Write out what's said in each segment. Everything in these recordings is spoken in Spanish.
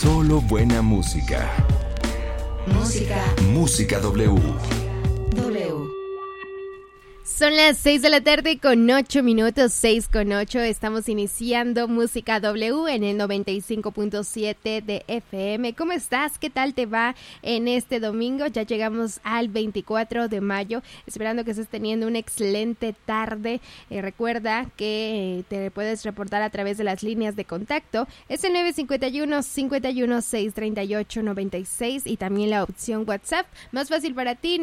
Solo buena música. Música W. Son las 6 de la tarde con 8 minutos, 6 con 8. Estamos iniciando Música W en el 95.7 de FM. ¿Cómo estás? ¿Qué tal te va en este domingo? Ya llegamos al 24 de mayo, esperando que estés teniendo una excelente tarde. Recuerda que te puedes reportar a través de las líneas de contacto. Es el 951-51-638-96 y también la opción WhatsApp. Más fácil para ti,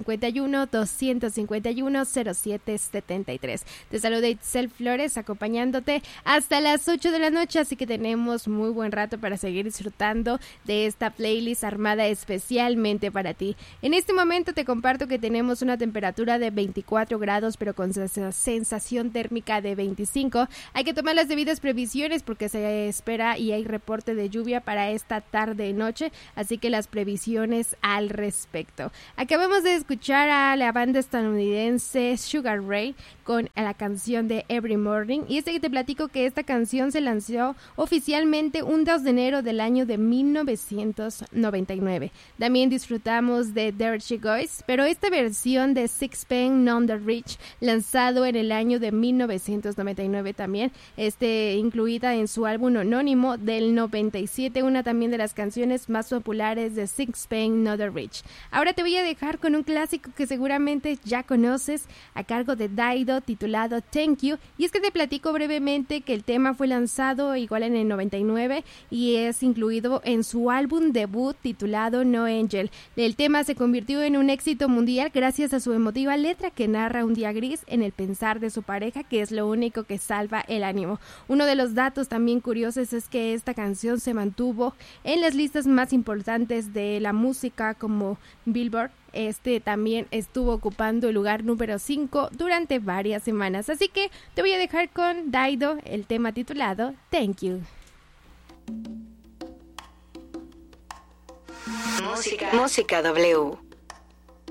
951-251-0773. Te saluda Itzel Flores acompañándote hasta las 8 de la noche, así que tenemos muy buen rato para seguir disfrutando de esta playlist armada especialmente para ti. En este momento te comparto que tenemos una temperatura de 24 grados, pero con sensación térmica de 25. Hay que tomar las debidas previsiones porque se espera y hay reporte de lluvia para esta tarde y noche, así que las previsiones al respecto. Acabamos de escuchar a la banda estadounidense Sugar Ray con la canción de Every Morning, y que te platico que esta canción se lanzó oficialmente un 2 de enero del año de 1999. También disfrutamos de There She Goes, pero esta versión de Sixpence None the Rich, lanzado en el año de 1999 también, incluida en su álbum homónimo del 97, una también de las canciones más populares de Sixpence None the Rich. Ahora te voy a dejar con un clásico que seguramente ya conoces, a cargo de Dido, titulado Thank You, y es que te platico brevemente que el tema fue lanzado igual en el 99 y es incluido en su álbum debut titulado No Angel. El tema se convirtió en un éxito mundial gracias a su emotiva letra que narra un día gris en el pensar de su pareja, que es lo único que salva el ánimo. Uno de los datos también curiosos es que esta canción se mantuvo en las listas más importantes de la música como Billboard. También estuvo ocupando el lugar número 5 durante varias semanas. Así que te voy a dejar con Dido, el tema titulado Thank You. Música W.